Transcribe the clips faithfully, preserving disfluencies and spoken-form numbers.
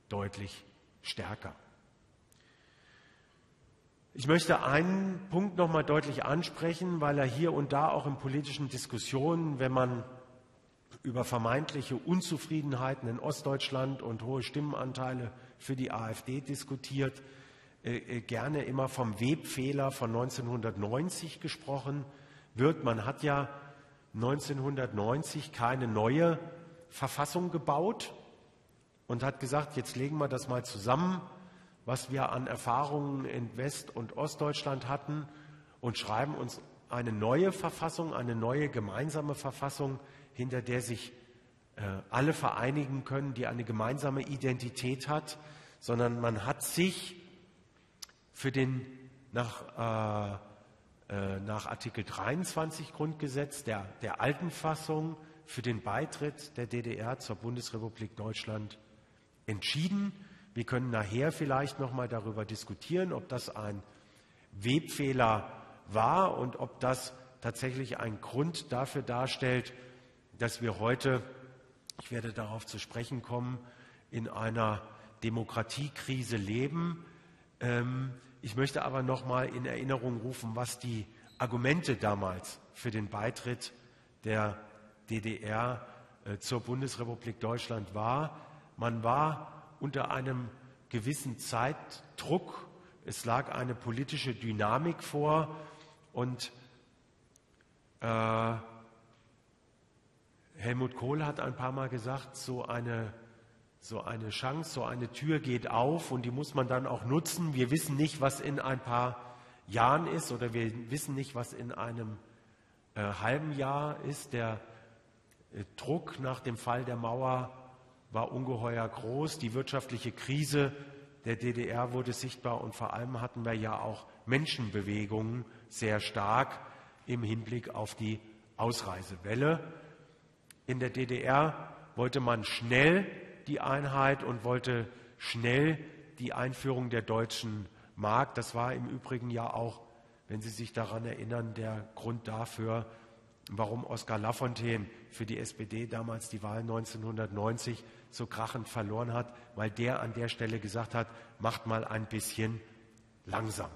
deutlich stärker. Ich möchte einen Punkt noch mal deutlich ansprechen, weil er hier und da auch in politischen Diskussionen, wenn man über vermeintliche Unzufriedenheiten in Ostdeutschland und hohe Stimmenanteile für die AfD diskutiert, äh, gerne immer vom Webfehler von neunzehnhundertneunzig gesprochen wird. Man hat ja neunzehnhundertneunzig keine neue Verfassung gebaut und hat gesagt, jetzt legen wir das mal zusammen, was wir an Erfahrungen in West- und Ostdeutschland hatten, und schreiben uns eine neue Verfassung, eine neue gemeinsame Verfassung, hinter der sich äh, alle vereinigen können, die eine gemeinsame Identität hat, sondern man hat sich für den nach, äh, äh, nach Artikel dreiundzwanzig Grundgesetz der, der alten Fassung für den Beitritt der D D R zur Bundesrepublik Deutschland entschieden. Wir können nachher vielleicht noch mal darüber diskutieren, ob das ein Webfehler war und ob das tatsächlich ein Grund dafür darstellt, dass wir heute, ich werde darauf zu sprechen kommen, in einer Demokratiekrise leben. Ich möchte aber noch mal in Erinnerung rufen, was die Argumente damals für den Beitritt der D D R zur Bundesrepublik Deutschland war. Man war unter einem gewissen Zeitdruck. Es lag eine politische Dynamik vor und äh, Helmut Kohl hat ein paar Mal gesagt, so eine, so eine Chance, so eine Tür geht auf und die muss man dann auch nutzen. Wir wissen nicht, was in ein paar Jahren ist, oder wir wissen nicht, was in einem äh, halben Jahr ist. Der äh, Druck nach dem Fall der Mauer war ungeheuer groß. Die wirtschaftliche Krise der D D R wurde sichtbar und vor allem hatten wir ja auch Menschenbewegungen sehr stark im Hinblick auf die Ausreisewelle. In der D D R wollte man schnell die Einheit und wollte schnell die Einführung der deutschen Mark. Das war im Übrigen ja auch, wenn Sie sich daran erinnern, der Grund dafür, warum Oskar Lafontaine für die S P D damals die Wahl neunzehnhundertneunzig so krachend verloren hat, weil der an der Stelle gesagt hat, macht mal ein bisschen langsam.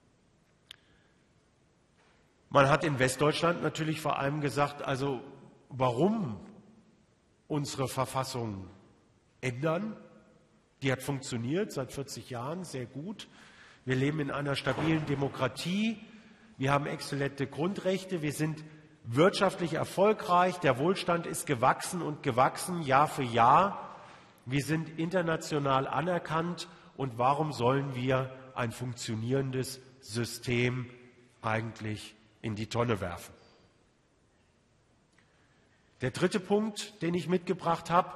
Man hat in Westdeutschland natürlich vor allem gesagt, also warum unsere Verfassung ändern? Die hat funktioniert seit vierzig Jahren, sehr gut. Wir leben in einer stabilen Demokratie, wir haben exzellente Grundrechte, wir sind wirtschaftlich erfolgreich, der Wohlstand ist gewachsen und gewachsen, Jahr für Jahr. Wir sind international anerkannt und warum sollen wir ein funktionierendes System eigentlich in die Tonne werfen? Der dritte Punkt, den ich mitgebracht habe: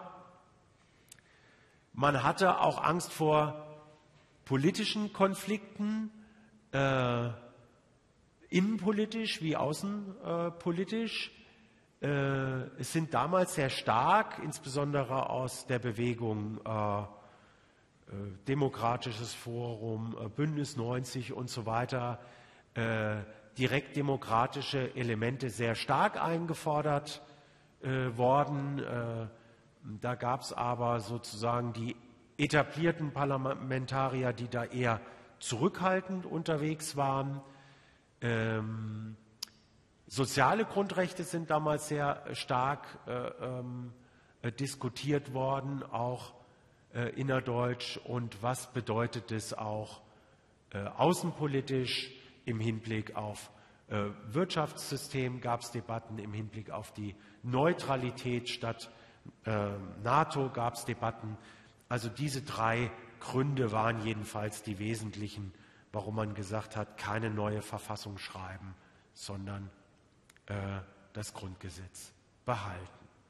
Man hatte auch Angst vor politischen Konflikten, äh, innenpolitisch wie außenpolitisch. Äh, es sind damals sehr stark, insbesondere aus der Bewegung äh, äh, Demokratisches Forum, äh, Bündnis neunzig und so weiter, äh, direktdemokratische Elemente sehr stark eingefordert äh, worden. Äh, da gab es aber sozusagen die etablierten Parlamentarier, die da eher zurückhaltend unterwegs waren. Ähm, soziale Grundrechte sind damals sehr stark äh, ähm, äh, diskutiert worden, auch äh, innerdeutsch. Und was bedeutet es auch äh, außenpolitisch im Hinblick auf äh, Wirtschaftssystem? Gab es Debatten im Hinblick auf die Neutralität statt äh, NATO? Gab es Debatten? Also diese drei Gründe waren jedenfalls die wesentlichen, warum man gesagt hat, keine neue Verfassung schreiben, sondern äh, das Grundgesetz behalten.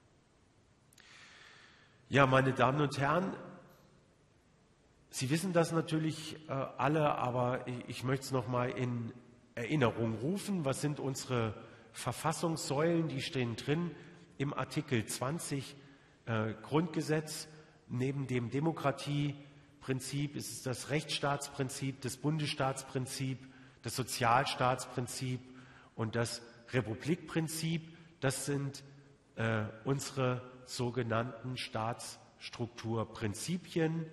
Ja, meine Damen und Herren, Sie wissen das natürlich äh, alle, aber ich, ich möchte es noch mal in Erinnerung rufen. Was sind unsere Verfassungssäulen? Die stehen drin im Artikel zwanzig äh, Grundgesetz. Neben dem Demokratieprinzip ist es das Rechtsstaatsprinzip, das Bundesstaatsprinzip, das Sozialstaatsprinzip und das Republikprinzip. Das sind äh, unsere sogenannten Staatsstrukturprinzipien.